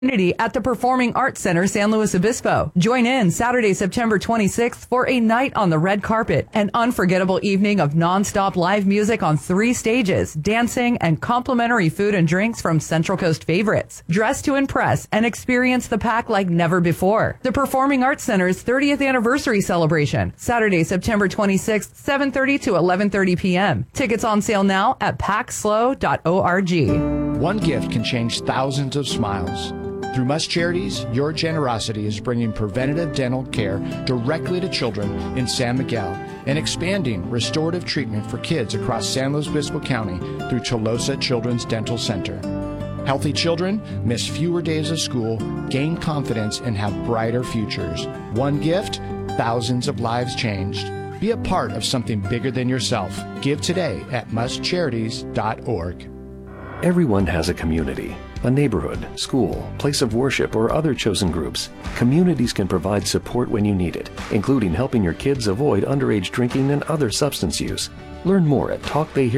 At the Performing Arts Center, San Luis Obispo. Join in Saturday, September 26th for a night on the red carpet, an unforgettable evening of nonstop live music on 3 stages, dancing, and complimentary food and drinks from Central Coast favorites. Dress to impress and experience the pack like never before. The Performing Arts Center's 30th anniversary celebration, Saturday, September 26th, 7:30 to 11:30 p.m. Tickets on sale now at packslow.org. One gift can change thousands of smiles. Through Must Charities, your generosity is bringing preventative dental care directly to children in San Miguel and expanding restorative treatment for kids across San Luis Obispo County through Cholosa Children's Dental Center. Healthy children miss fewer days of school, gain confidence, and have brighter futures. One gift, thousands of lives changed. Be a part of something bigger than yourself. Give today at mustcharities.org. Everyone has a community, a neighborhood, school, place of worship, or other chosen groups. Communities can provide support when you need it, including helping your kids avoid underage drinking and other substance use. Learn more at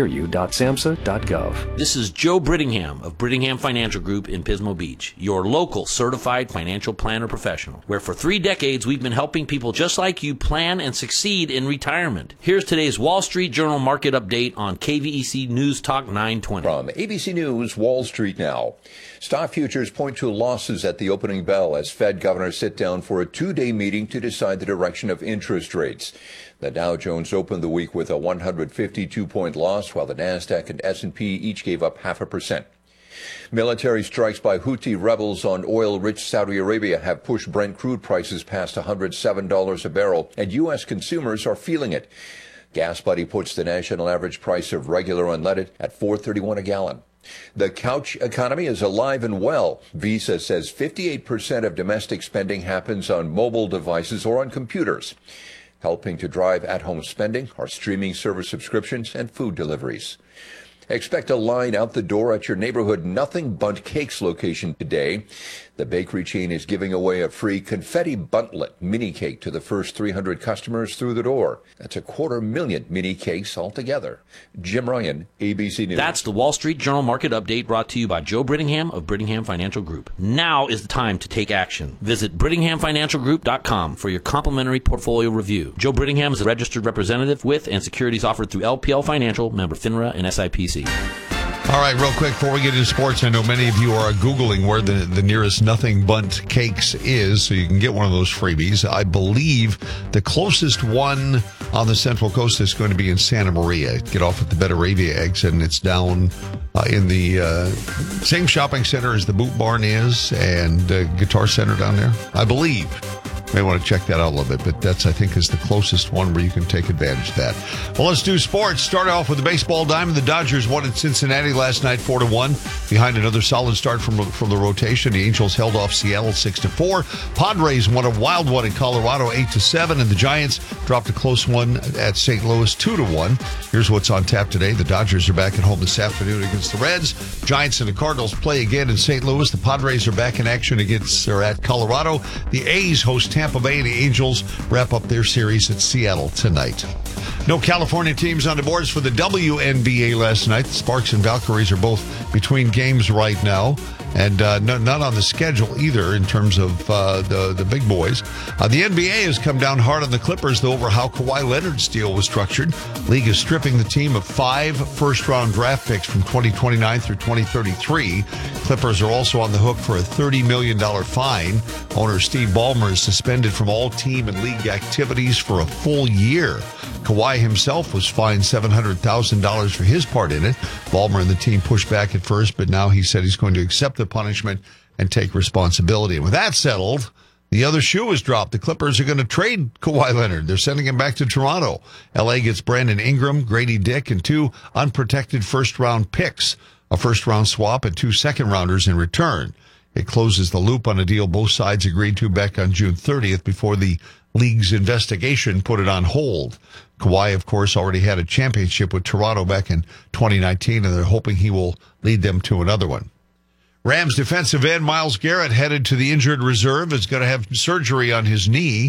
talktheyhearyou.samhsa.gov. This is Joe Brittingham of Brittingham Financial Group in Pismo Beach, your local certified financial planner professional, where for 3 decades we've been helping people just like you plan and succeed in retirement. Here's today's Wall Street Journal market update on KVEC News Talk 920. From ABC News, Wall Street now. Stock futures point to losses at the opening bell as Fed governors sit down for a 2-day meeting to decide the direction of interest rates. The Dow Jones opened the week with a 152-point loss, while the Nasdaq and S&P each gave up 0.5%. Military strikes by Houthi rebels on oil-rich Saudi Arabia have pushed Brent crude prices past $107 a barrel, and U.S. consumers are feeling it. GasBuddy puts the national average price of regular unleaded at $4.31 a gallon. The couch economy is alive and well. Visa says 58% of domestic spending happens on mobile devices or on computers. Helping to drive at-home spending are streaming service subscriptions and food deliveries. Expect a line out the door at your neighborhood Nothing Bundt Cakes location today. The bakery chain is giving away a free confetti buntlet mini cake to the first 300 customers through the door. That's 250,000 mini cakes altogether. Jim Ryan, ABC News. That's the Wall Street Journal market update brought to you by Joe Brittingham of Brittingham Financial Group. Now is the time to take action. Visit BrittinghamFinancialGroup.com for your complimentary portfolio review. Joe Brittingham is a registered representative with and securities offered through LPL Financial, member FINRA and SIPC. All right, real quick, before we get into sports, I know many of you are Googling where the nearest Nothing Bundt Cakes is, so you can get one of those freebies. I believe the closest one on the Central Coast is going to be in Santa Maria. Get off at the Betaravia exit, and it's down in the same shopping center as the Boot Barn is and Guitar Center down there, I believe. May want to check that out a little bit, but that's, I think, is the closest one where you can take advantage of that. Well, let's do sports. Start off with the baseball diamond. The Dodgers won at Cincinnati last night 4-1. Behind another solid start from the rotation, the Angels held off Seattle 6-4. Padres won a wild one in Colorado 8-7, and the Giants dropped a close one at St. Louis 2-1. Here's what's on tap today. The Dodgers are back at home this afternoon against the Reds. Giants and the Cardinals play again in St. Louis. The Padres are back in action at Colorado. The A's host Tampa Bay, and the Angels wrap up their series at Seattle tonight. No California teams on the boards for the WNBA last night. The Sparks and Valkyries are both between games right now, and not on the schedule either in terms of the big boys. The NBA has come down hard on the Clippers, though, over how Kawhi Leonard's deal was structured. League is stripping the team of 5 first-round draft picks from 2029 through 2033. Clippers are also on the hook for a $30 million fine. Owner Steve Ballmer is suspended from all team and league activities for a full year. Kawhi himself was fined $700,000 for his part in it. Ballmer and the team pushed back at first, but now he said he's going to accept the punishment and take responsibility. And with that settled, the other shoe is dropped. The Clippers are going to trade Kawhi Leonard. They're sending him back to Toronto. LA gets Brandon Ingram, Grady Dick, and 2 unprotected first-round picks, a first-round swap, and 2 second-rounders in return. It closes the loop on a deal both sides agreed to back on June 30th before the league's investigation put it on hold. Kawhi, of course, already had a championship with Toronto back in 2019, and they're hoping he will lead them to another one. Rams defensive end Myles Garrett headed to the injured reserve, is going to have surgery on his knee.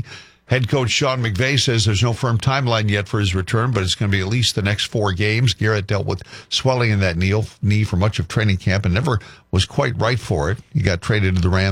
Head coach Sean McVay says there's no firm timeline yet for his return, but it's going to be at least the next 4 games. Garrett dealt with swelling in that knee for much of training camp and never was quite right for it. He got traded to the Rams